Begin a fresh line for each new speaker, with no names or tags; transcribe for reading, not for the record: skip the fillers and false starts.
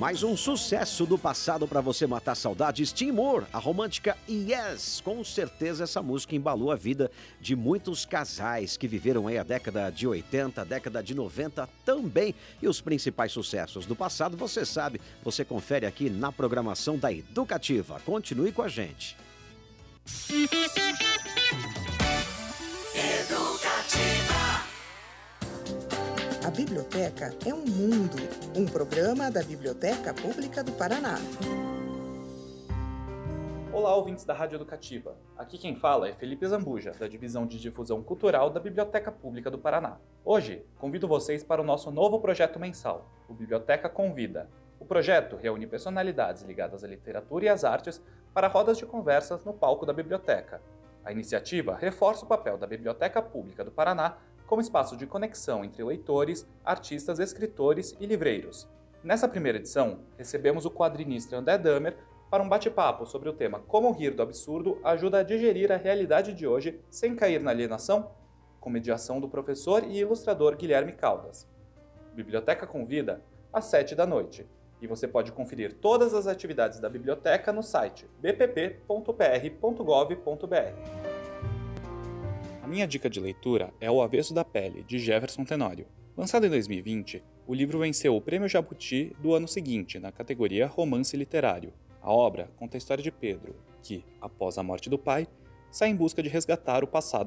Mais um sucesso do passado para você matar saudades. Tim Moore, a romântica Yes. Com certeza essa música embalou a vida de muitos casais que viveram aí a década de 80, a década de 90 também. E os principais sucessos do passado, você sabe, você confere aqui na programação da Educativa. Continue com a gente.
A Biblioteca é um mundo, um programa da Biblioteca Pública do Paraná.
Olá, ouvintes da Rádio Educativa. Aqui quem fala é Felipe Zambuja, da Divisão de Difusão Cultural da Biblioteca Pública do Paraná. Hoje, convido vocês para o nosso novo projeto mensal, o Biblioteca Convida. O projeto reúne personalidades ligadas à literatura e às artes para rodas de conversas no palco da biblioteca. A iniciativa reforça o papel da Biblioteca Pública do Paraná como espaço de conexão entre leitores, artistas, escritores e livreiros. Nessa primeira edição, recebemos o quadrinista André Damer para um bate-papo sobre o tema Como rir do absurdo ajuda a digerir a realidade de hoje sem cair na alienação, com mediação do professor e ilustrador Guilherme Caldas. Biblioteca Convida, às 19h. E você pode conferir todas as atividades da biblioteca no site bpp.pr.gov.br. A minha dica de leitura é O Avesso da Pele, de Jefferson Tenório. Lançado em 2020, o livro venceu o Prêmio Jabuti do ano seguinte, na categoria Romance Literário. A obra conta a história de Pedro, que, após a morte do pai, sai em busca de resgatar o passado